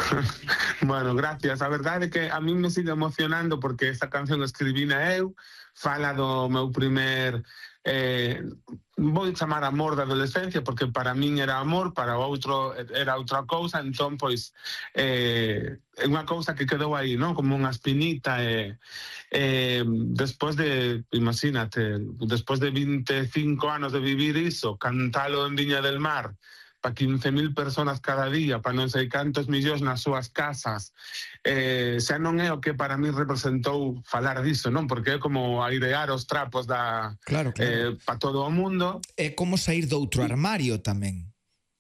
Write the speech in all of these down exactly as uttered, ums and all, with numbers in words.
Bueno, gracias. A verdade é que a mí me sigue emocionando porque esta canción escribina eu, fala do meu primer, eh, vou chamar amor da adolescencia, porque para min era amor, para outro era outra cousa, entón, pois, eh, é unha cousa que quedou aí, non? Como unha espinita, e, eh, despois de, imagínate, despois de vinte e cinco anos de vivir iso, cantalo en Viña del Mar, para quince mil personas cada día, para non sei cantos millóns nas súas casas, eh, xa non é o que para mí representou falar diso, non? Porque é como airear os trapos da Claro, claro. eh, para todo o mundo. É como sair do outro armario tamén.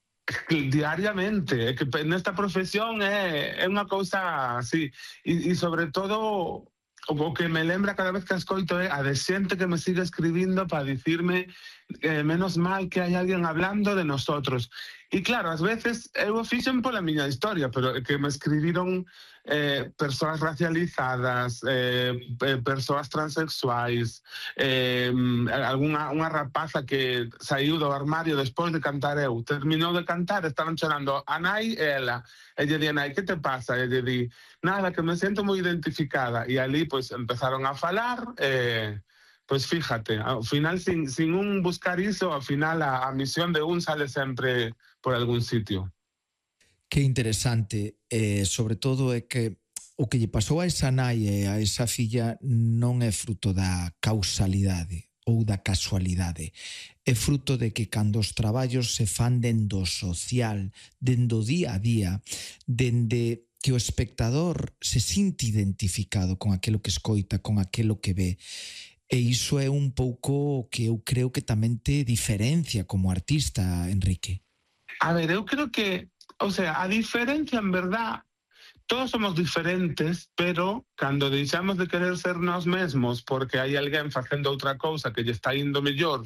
Diariamente, é que nesta profesión é, é unha cousa así, e, e sobre todo o que me lembra cada vez que escoito é a de xente que me sigue escribindo para dicirme eh, menos mal que hai alguén hablando de nosotros. E claro, ás veces eu o fixen pola miña historia, pero que me escribiron eh, persoas racializadas, eh, persoas transexuais, eh, algunha unha rapaza que saiu do armario despois de cantar eu, terminou de cantar, estaban chorando a nai e ela, e lle di a nai, que te pasa? E lle di, nada, que me siento moi identificada, e ali pois empezaron a falar, eh, pois fíjate, ao final sin, sin un buscar iso, ao final a, a misión de un sale sempre por algún sitio. Que interesante, eh, sobre todo é que o que lle pasou a esa nai e a esa filla non é fruto da causalidade ou da casualidade, é fruto de que cando os traballos se fan dendo social, dendo día a día, dende que o espectador se sinte identificado con aquilo que escoita, con aquilo que ve. E iso é un pouco que eu creo que tamén te diferencia como artista, Enrique. A ver, eu creo que, o sea, a diferencia en verdad, todos somos diferentes, pero cando deixamos de querer ser nós mesmos porque hai alguén facendo outra cousa que lle está indo mellor,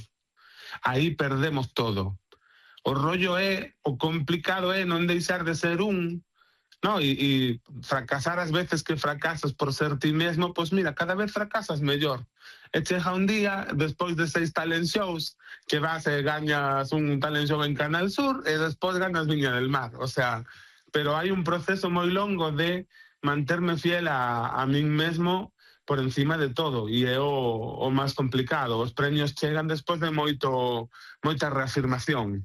aí perdemos todo. O rollo é, o complicado é non deixar de ser un, no, e, e fracasar as veces que fracasas por ser ti mesmo, pois mira, cada vez fracasas mellor. E chega un día, despois de seis talent shows, que vas e gañas un talent show en Canal Sur e despois ganas Viña del Mar. O sea, pero hai un proceso moi longo de manterme fiel a, a min mesmo por encima de todo, e é o, o máis complicado. Os premios chegan despois de moito, moita reafirmación.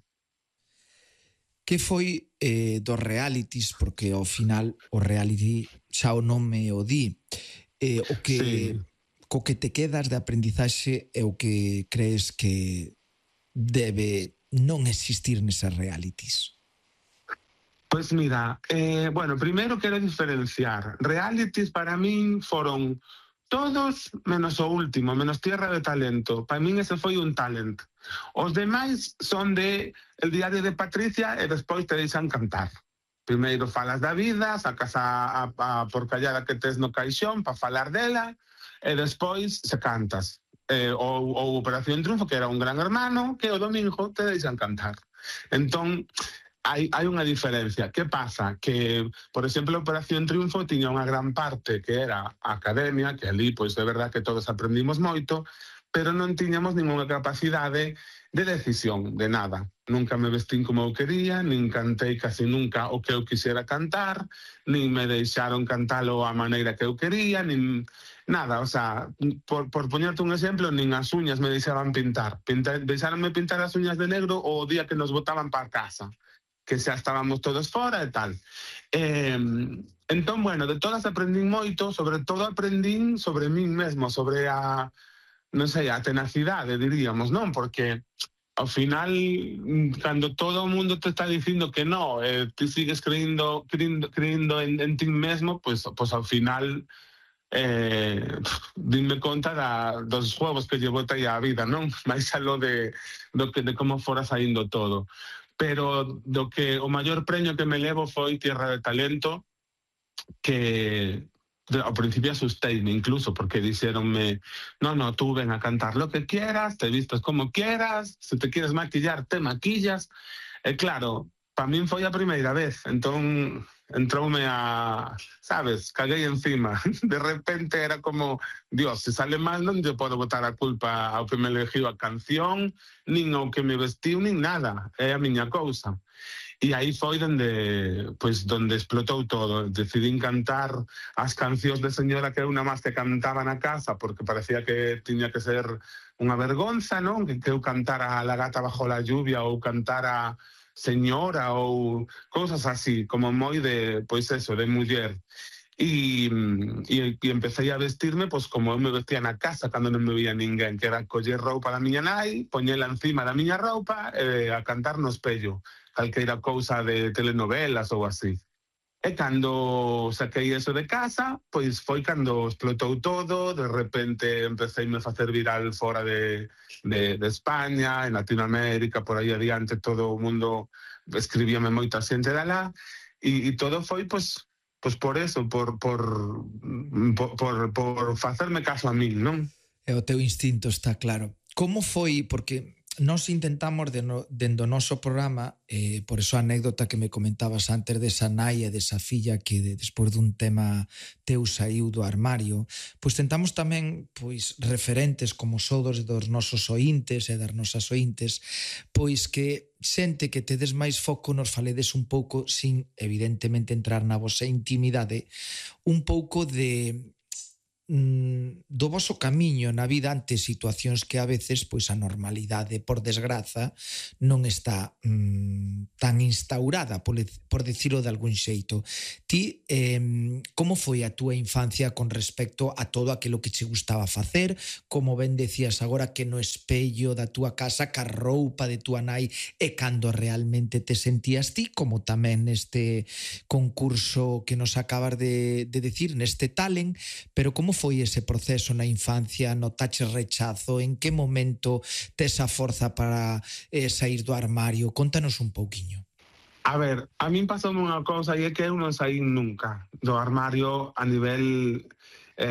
Que foi eh, dos realities, porque ao final o reality xa o nome o di, eh, o que... Sí. Co que te quedas de aprendizaxe é o que crees que debe non existir nesas realities? Pois mira, eh, bueno, primeiro quero diferenciar. Realities para min foron todos menos o último, menos Tierra de Talento. Para min ese foi un talent. Os demais son de El Diario de Patricia e despois te deixan cantar. Primeiro falas da vida, sacas a, a, a porcallada que tes no caixón para falar dela, e despois se cantas. Eh, ou, ou Operación Triunfo, que era un gran hermano, que o domingo te deixan cantar. Entón, hai, hai unha diferencia. Que pasa? Que, por exemplo, Operación Triunfo tiña unha gran parte que era a academia, que ali, pois, de verdad que todos aprendimos moito, pero non tiñamos ninguna capacidade de decisión, de nada. Nunca me vestín como eu quería, nin cantei casi nunca o que eu quixera cantar, nin me deixaron cantalo a maneira que eu quería, nin nada, o sea, por, por poñerte un exemplo, nin as uñas me deixaban pintar. Pintar deixaronme pintar as uñas de negro o día que nos botaban para casa, que xa estábamos todos fora e tal. Eh, entón, bueno, de todas aprendín moito, sobre todo aprendín sobre min mesmo, sobre a, non sei, a tenacidade, diríamos, non? Porque ao final, cando todo o mundo te está dicindo que no, eh, ti sigues creyendo, creyendo, creyendo en, en ti mesmo, pues, pues ao final eh, dime conta da, dos juegos que llevou aí a vida, non? Mais algo de, do que, de como fora saindo todo. Pero do que o maior premio que me levo foi Tierra de Talento, que ao principio asusteime incluso, porque dixeronme, no, no, tú ven a cantar lo que quieras, te vistas como quieras, se te quieres maquillar, te maquillas. E claro, para min foi a primeira vez, entón entroume a, sabes, caguei encima. De repente era como, Dios, se sale mal non lle podo botar a culpa ao que me elegiu a canción, nin ao que me vestiu, nin nada. É a miña cousa. E aí foi donde, pois, donde explotou todo. Decidín cantar as cancións de señora que eu nada máis que cantaba na casa porque parecía que tiña que ser unha vergonza, non? Que, que eu cantara La gata bajo la lluvia ou cantara Señora ou cousas así, como moi de, pois eso, de muller. E, e, e empecé a vestirme pois como eu me vestía na casa cando non me veía ninguén, que era coller roupa da miña nai, poñela encima da miña roupa e a cantar no espello, calqueira cousa de telenovelas ou así. E cando saquei eso de casa, pois foi cando explotou todo, de repente empeceime a facer viral fora de, de, de España, en Latinoamérica, por aí adiante, todo o mundo escribíame moita xente de alá, e, e todo foi, pois, pois por eso, por, por, por, por, por facerme caso a min, non? E o teu instinto está claro. Como foi, porque nós intentamos de no, dentro do noso programa, eh, por eso a anécdota que me comentabas antes desa nai e desa filla que de, despois dun tema teu saiu do armario, pois tentamos tamén pois referentes como sodos dos nosos ointes e das nosas ointes, pois que xente que tedes máis foco nos faledes un pouco, sin evidentemente entrar na vosa intimidade, un pouco de do voso camiño na vida ante situacións que a veces pois a normalidade, por desgraza, non está mmm, tan instaurada, por, por decirlo de algún xeito. Ti, eh, como foi a túa infancia con respecto a todo aquilo que che gustaba facer? Como ben decías agora, que no espello da túa casa, ca roupa de túa nai, e cando realmente te sentías ti, como tamén neste concurso que nos acabas de, de decir, neste talent, pero como foi ese proceso na infancia? Notaches rechazo? En que momento tes a forza para eh, sair do armario? Contanos un pouquiño. A ver, a min pasoume unha cousa e é que eu non saí nunca do armario a nivel